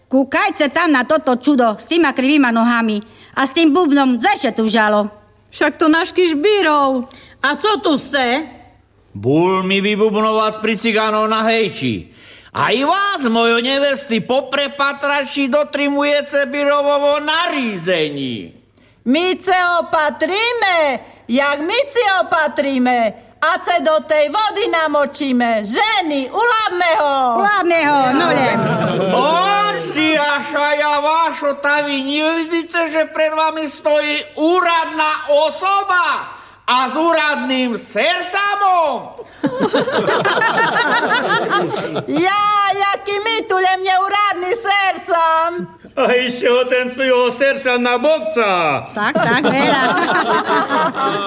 Kúkajte tam na toto čudo s týma krivýma nohami a s tým bubnom zeše tu žalo. Však to náš Kišbírov. A co tu ste? Bul mi vybubnovať pri cigánov na hejči. A i vás, mojo nevesty, poprepatrači dotrimujece Birovovo narízení. My se opatríme, jak my si opatríme. A se do tej vody namočíme. Ženy, uláme ho. Uláme ho, nolem. On si aša ja vašo, ta vy nevidíte, že pred vami stojí úradná osoba a s úradným sersamom. Jaký my tu len neúradný sersam. A ešte ho ten jeho sersa na bokca. Tak, veľa.